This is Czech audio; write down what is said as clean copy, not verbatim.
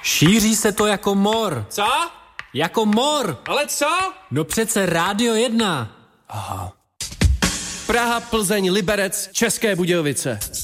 Šíří se to jako mor. Co? Jako mor. Ale co? No přece Rádio 1. Aha. Praha, Plzeň, Liberec, České Budějovice.